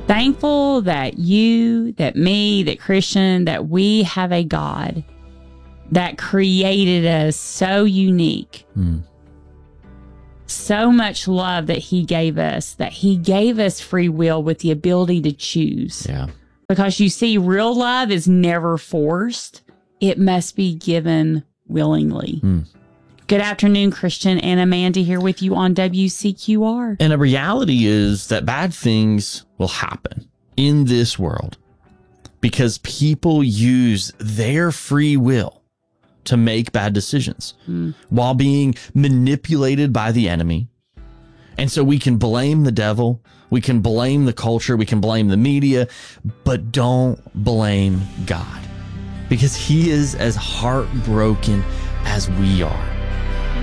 Thankful that you, that me, that Christian, that we have a God that created us so unique. So much love that he gave us free will with the ability to choose. Yeah. Because you see, real love is never forced. It must be given willingly. Good afternoon, Christian and Amanda here with you on WCQR. And the reality is that bad things will happen in this world because people use their free will to make bad decisions while being manipulated by the enemy. And so we can blame the devil, we can blame the culture, we can blame the media, but don't blame God because he is as heartbroken as we are.